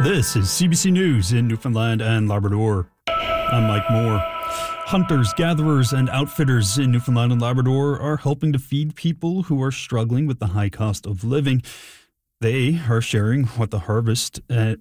This is CBC News in Newfoundland and Labrador. I'm Mike Moore. Hunters, gatherers, and outfitters in Newfoundland and Labrador are helping to feed people who are struggling with the high cost of living. They are sharing what they harvest, and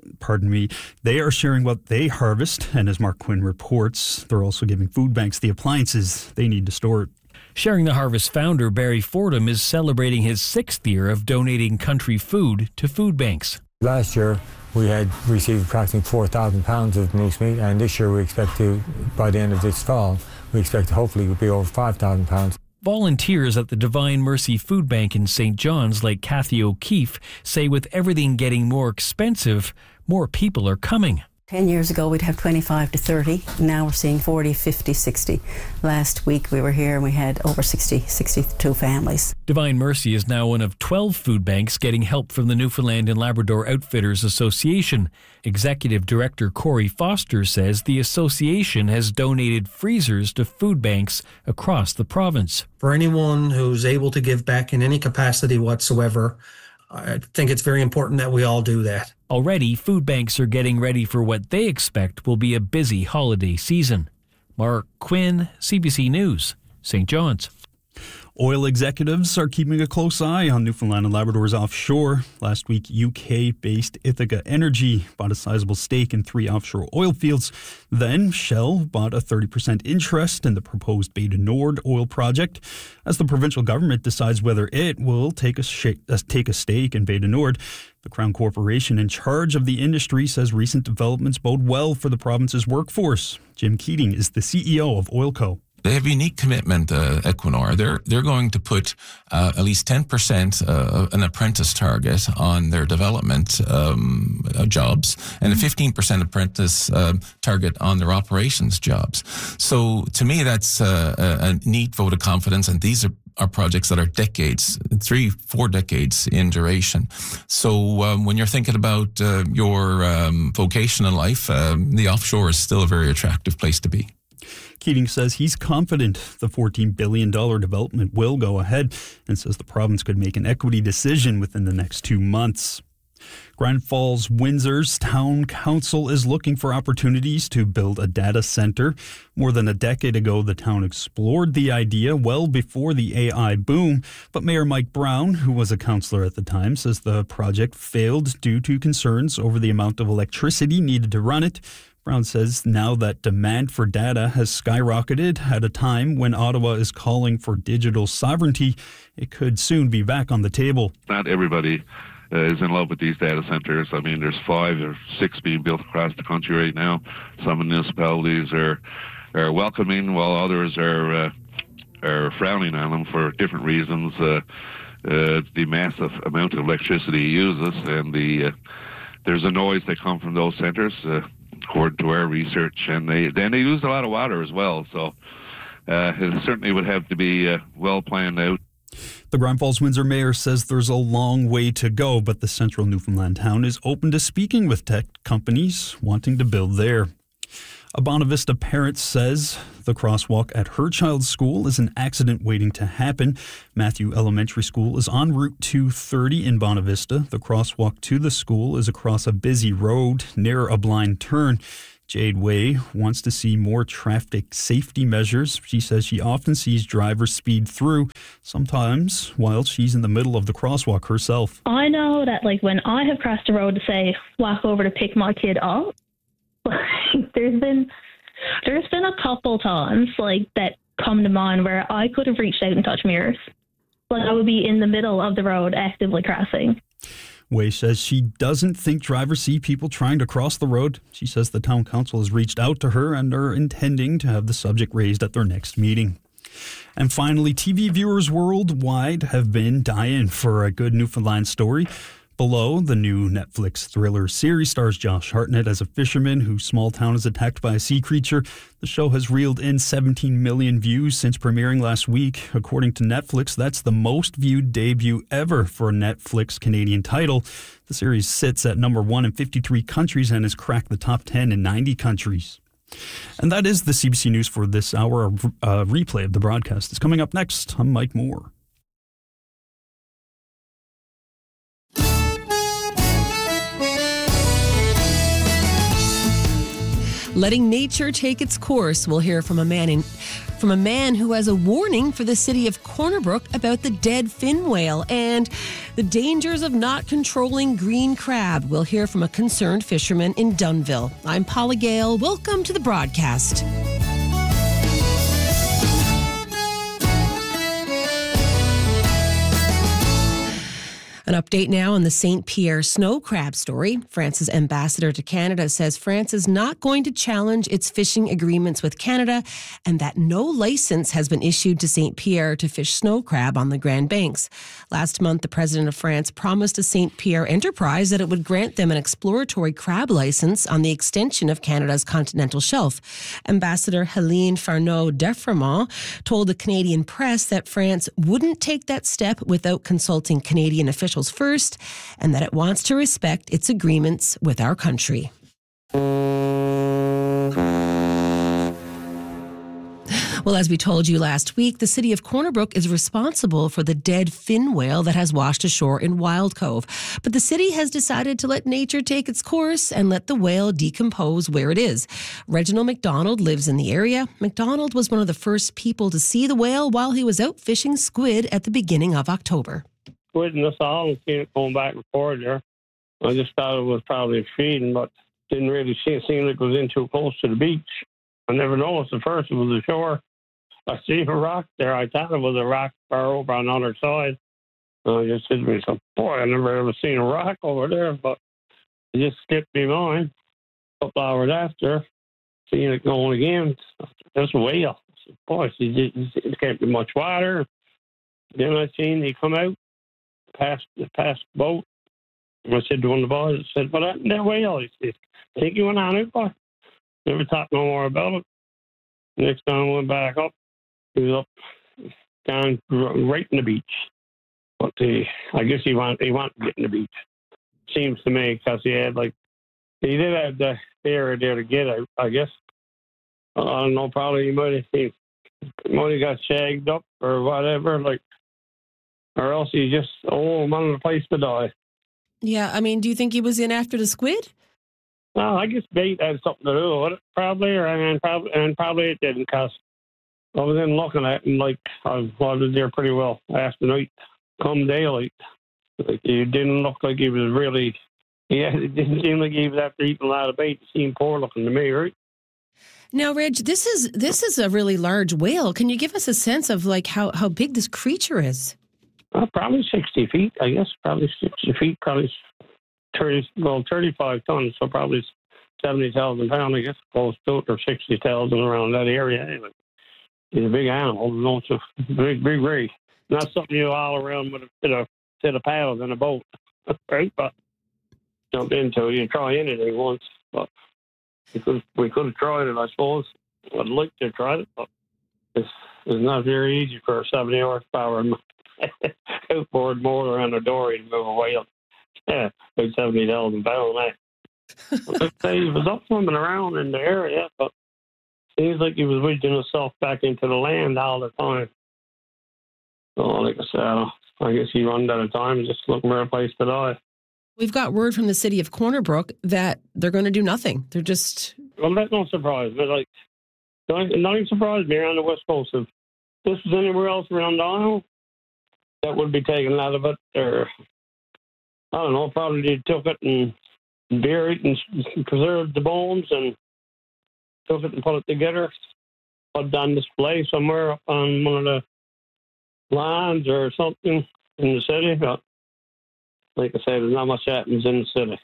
as Mark Quinn reports, they're also giving food banks the appliances they need to store it. Sharing the Harvest founder Barry Fordham is celebrating his 6th year of donating country food to food banks. Last year we had received approximately 4,000 pounds of moose meat, and this year we expect to, by the end of this fall, we expect to hopefully be over 5,000 pounds. Volunteers at the Divine Mercy Food Bank in St. John's, like Kathy O'Keefe, say with everything getting more expensive, more people are coming. 10 years ago we'd have 25 to 30. Now we're seeing 40, 50, 60. Last week we were here and we had over 62 families. Divine Mercy is now one of 12 food banks getting help from the Newfoundland and Labrador Outfitters Association. Executive Director Corey Foster says the association has donated freezers to food banks across the province. For anyone who's able to give back in any capacity whatsoever, I think it's very important that we all do that. Already, food banks are getting ready for what they expect will be a busy holiday season. Mark Quinn, CBC News, St. John's. Oil executives are keeping a close eye on Newfoundland and Labrador's offshore. Last week, UK-based Ithaca Energy bought a sizable stake in 3 offshore oil fields. Then, Shell bought a 30% interest in the proposed Bay du Nord oil project. As the provincial government decides whether it will take a stake in Bay du Nord, the Crown Corporation in charge of the industry says recent developments bode well for the province's workforce. Jim Keating is the CEO of Oilco. They have a unique commitment, Equinor. They're going to put at least 10% an apprentice target on their development jobs, and a 15% apprentice target on their operations jobs. So to me, that's a neat vote of confidence, and these are projects that are decades, 3-4 decades in duration. So when you're thinking about your vocation in life, the offshore is still a very attractive place to be. Keating says he's confident the $14 billion development will go ahead and says the province could make an equity decision within the next 2 months. Grand Falls Windsor's town council is looking for opportunities to build a data center. More than a decade ago, the town explored the idea well before the AI boom, but Mayor Mike Brown, who was a councillor at the time, says the project failed due to concerns over the amount of electricity needed to run it. Brown says now that demand for data has skyrocketed at a time when Ottawa is calling for digital sovereignty, it could soon be back on the table. Not everybody is in love with these data centers. I mean, there's 5 or 6 being built across the country right now. Some municipalities are welcoming, while others are frowning on them for different reasons. The massive amount of electricity uses, and there's a noise that comes from those centers. According to our research, and they use a lot of water as well, so it certainly would have to be well planned out. The Grand Falls Windsor mayor says there's a long way to go, but the central Newfoundland town is open to speaking with tech companies wanting to build there. A Bonavista parent says the crosswalk at her child's school is an accident waiting to happen. Matthew Elementary School is on Route 230 in Bonavista. The crosswalk to the school is across a busy road near a blind turn. Jade Way wants to see more traffic safety measures. She says she often sees drivers speed through, sometimes while she's in the middle of the crosswalk herself. I know that when I have crossed the road to say, walk over to pick my kid up, there's been a couple times that come to mind where I could have reached out and touched mirrors. I would be in the middle of the road actively crossing. Way says she doesn't think drivers see people trying to cross the road. She says the town council has reached out to her and are intending to have the subject raised at their next meeting. And finally, TV viewers worldwide have been dying for a good Newfoundland story. Below, the new Netflix thriller series stars Josh Hartnett as a fisherman whose small town is attacked by a sea creature. The show has reeled in 17 million views since premiering last week. According to Netflix, that's the most viewed debut ever for a Netflix Canadian title. The series sits at number 1 in 53 countries and has cracked the top 10 in 90 countries. And that is the CBC News for this hour. A replay of the broadcast is coming up next. I'm Mike Moore. Letting nature take its course. We'll hear from a man who has a warning for the city of Corner Brook about the dead fin whale and the dangers of not controlling green crab. We'll hear from a concerned fisherman in Dunnville. I'm Paula Gale. Welcome to the broadcast. An update now on the St. Pierre snow crab story. France's ambassador to Canada says France is not going to challenge its fishing agreements with Canada and that no license has been issued to St. Pierre to fish snow crab on the Grand Banks. Last month, the president of France promised to St. Pierre Enterprise that it would grant them an exploratory crab license on the extension of Canada's continental shelf. Ambassador Helene Farneau-Defremont told the Canadian press that France wouldn't take that step without consulting Canadian officials first, and that it wants to respect its agreements with our country. Well, as we told you last week, the city of Corner Brook is responsible for the dead fin whale that has washed ashore in Wild Cove. But the city has decided to let nature take its course and let the whale decompose where it is. Reginald McDonald lives in the area. McDonald was one of the first people to see the whale while he was out fishing squid at the beginning of October. Squid in the saw and seen it going back and forth there. I just thought it was probably feeding, but didn't really see it. Seemed like it was in too close to the beach. I never noticed at first it was the shore. I see a rock there. I thought it was a rock far over on the other side. I just said to myself, boy, I never ever seen a rock over there, but it just skipped me mind. A couple hours after, seeing it going again, there's a whale. I said, boy, it can't be much water. Then I seen he come out. Past the boat. And I said to one of the boys, I said, "Well, that whale." He said, "I think he went on it, boy." Never talked no more about it. Next time I went back up, he was up down right in the beach. But I guess he wanted to get in the beach. Seems to me, because he did have the area there to get out, I guess. I don't know, probably he might have got shagged up or whatever, or else he just wanted a place to die. Yeah, I mean, do you think he was in after the squid? Well, I guess bait had something to do with it, probably, and probably it didn't, because I was in looking at him I was there pretty well after night, come daylight. He didn't look like he was really, it didn't seem like he was after eating a lot of bait. It seemed poor looking to me, right? Now, Reg, this is a really large whale. Can you give us a sense of how big this creature is? Probably 60 feet, I guess. Probably 60 feet, probably 35 tons, so probably 70,000 pounds, I guess, close to it, or 60,000 around that area. Anyway, he's a big animal. It's a big rig. Not something you all around with a set of paddles in a boat, right? But jump into it. You try anything once, but we could have tried it, I suppose. I'd like to have tried it, but it's not very easy for a 70 horsepower outboard motor on a dory to move a whale. Yeah, about 70,000 pounds. I'd say he was up swimming around in the area, but seems like he was wedging himself back into the land all the time. So, like I said, I guess he run out of time and just looking for a place to die. We've got word from the city of Corner Brook that they're going to do nothing. They're just... Well, that's no surprise. But nothing surprised me around the West Coast. If this was anywhere else around the island, that would be taken out of it, or I don't know, probably they took it and buried and preserved the bones and took it and put it together, put it on display somewhere up on one of the lines or something in the city. But like I said, there's not much happens in the city.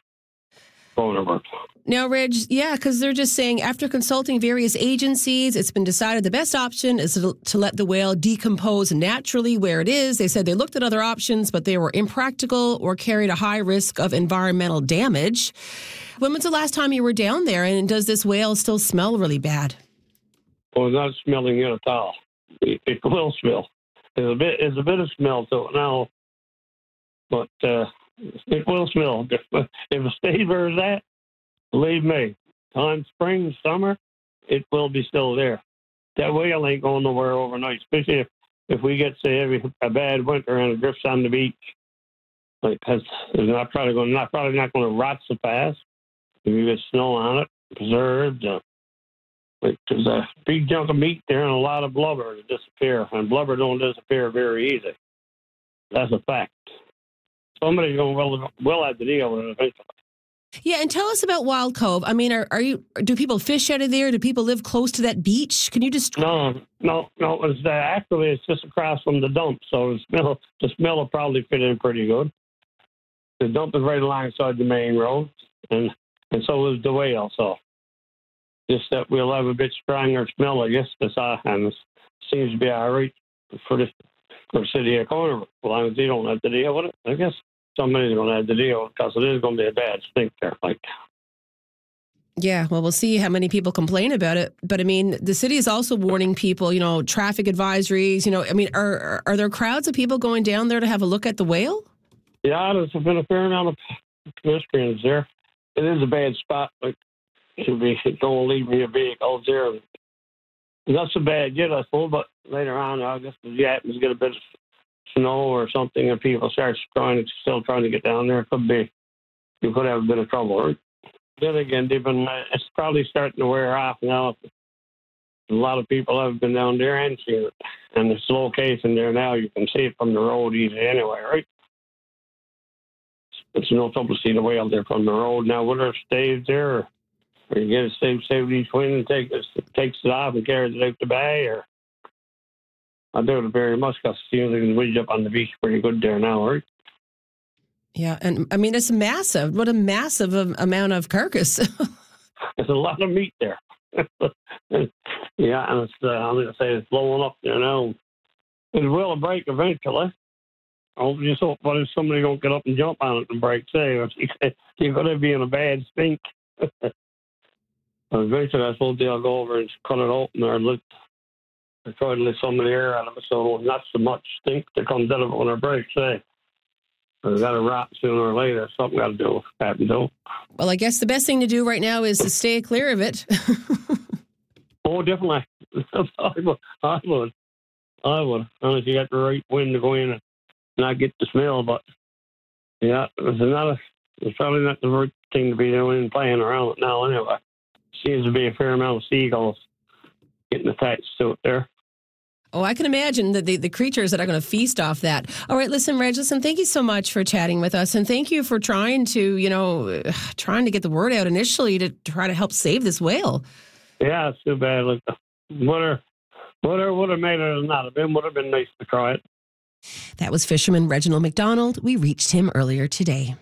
Now, Reg, yeah, because they're just saying after consulting various agencies, it's been decided the best option is to let the whale decompose naturally where it is. They said they looked at other options, but they were impractical or carried a high risk of environmental damage. When was the last time you were down there, and does this whale still smell really bad? Well, it's not smelling it at all. It will smell. There's a bit of smell to it now, but it will smell. If it stays where it's at, believe me, time spring, summer, it will be still there. That whale ain't going nowhere overnight, especially if we get, say, a bad winter and it drifts on the beach. It's not probably not going to rot so fast. If you get snow on it, preserved, Like, there's a big chunk of meat there and a lot of blubber to disappear, and blubber don't disappear very easy. That's a fact. Somebody's will have to deal with it eventually. Yeah, and tell us about Wild Cove. I mean, do people fish out of there? Do people live close to that beach? Can you just... No. Actually, it's just across from the dump, so the smell will probably fit in pretty good. The dump is right alongside the main road, and so is the whale, so... Just that we'll have a bit stronger smell, I guess, and it seems to be all right for the city of Corner. As long as they don't have to deal with it, I guess somebody's going to have to deal with it because it is going to be a bad stink there. Yeah, well, we'll see how many people complain about it. But, I mean, the city is also warning people, traffic advisories. Are there crowds of people going down there to have a look at the whale? Yeah, there's been a fair amount of pedestrians there. It is a bad spot, should be don't leave me a vehicle there. Not so bad yet, I suppose, but later on, I guess if you happen to get a bit of snow or something and people start still trying to get down there, you could have a bit of trouble. Right? Then again, it's probably starting to wear off now. A lot of people have been down there and seen it. And the slow case in there now, you can see it from the road easy anyway, right? It's no trouble to see the whale there from the road. Now, whether it stays there or you get a save each wind and takes it off and carries it out the bay, or I doubt it very much because it seems like it's wedged up on the beach pretty good there now, right? Yeah, and I mean, it's massive. What a massive amount of carcass. There's a lot of meat there. Yeah, and it's, I'm going to say it's blowing up there now. It will break eventually. I just hope if somebody don't get up and jump on it and break, you're going to be in a bad stink. Eventually, I suppose they'll go over and cut it open or try to let some of the air out of it so not so much stink that comes out of it when it breaks, It's got to rot sooner or later. Something got to happen to it. Well, I guess the best thing to do right now is to stay clear of it. Oh, definitely. I would. Unless you got the right wind to go in and not get the smell. But, yeah, it's probably not the right thing to be doing and playing around with now anyway. Seems to be a fair amount of seagulls getting attached to it there. Oh, I can imagine the creatures that are going to feast off that. All right, listen, Reg, thank you so much for chatting with us, and thank you for trying to get the word out initially to try to help save this whale. Yeah, it's too bad. Would have made it or not. It would have been nice to try it. That was fisherman Reginald McDonald. We reached him earlier today.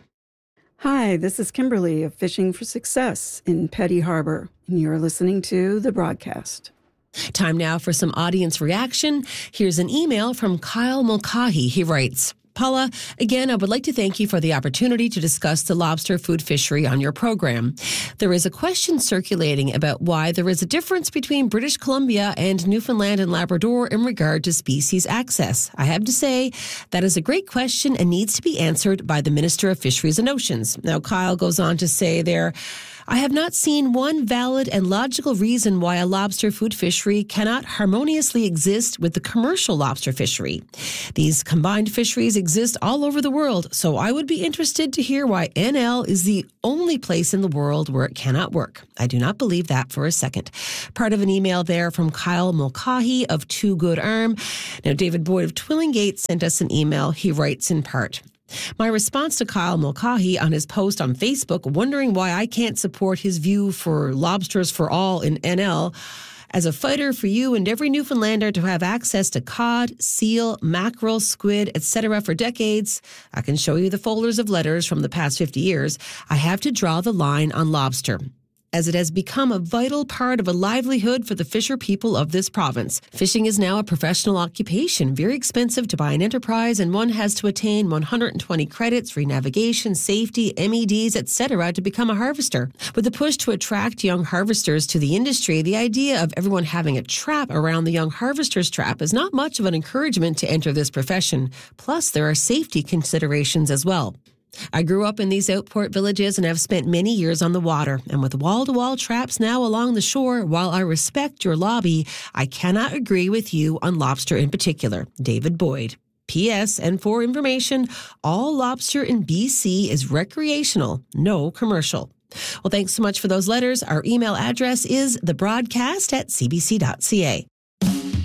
Hi, this is Kimberly of Fishing for Success in Petty Harbor, and you're listening to The Broadcast. Time now for some audience reaction. Here's an email from Kyle Mulcahy. He writes, Paula, again, I would like to thank you for the opportunity to discuss the lobster food fishery on your program. There is a question circulating about why there is a difference between British Columbia and Newfoundland and Labrador in regard to species access. I have to say, that is a great question and needs to be answered by the Minister of Fisheries and Oceans. Now, Kyle goes on to say there, I have not seen one valid and logical reason why a lobster food fishery cannot harmoniously exist with the commercial lobster fishery. These combined fisheries exist all over the world, so I would be interested to hear why NL is the only place in the world where it cannot work. I do not believe that for a second. Part of an email there from Kyle Mulcahy of Two Good Arm. Now, David Boyd of Twillingate sent us an email. He writes in part, my response to Kyle Mulcahy on his post on Facebook, wondering why I can't support his view for lobsters for all in NL. As a fighter for you and every Newfoundlander to have access to cod, seal, mackerel, squid, etc. for decades, I can show you the folders of letters from the past 50 years. I have to draw the line on lobster, as it has become a vital part of a livelihood for the fisher people of this province. Fishing is now a professional occupation, very expensive to buy an enterprise, and one has to attain 120 credits for navigation, safety, MEDs, etc. to become a harvester. With the push to attract young harvesters to the industry, the idea of everyone having a trap around the young harvester's trap is not much of an encouragement to enter this profession. Plus, there are safety considerations as well. I grew up in these outport villages and have spent many years on the water. And with wall-to-wall traps now along the shore, while I respect your lobby, I cannot agree with you on lobster in particular. David Boyd. P.S. And for information, all lobster in BC is recreational, no commercial. Well, thanks so much for those letters. Our email address is thebroadcast@cbc.ca.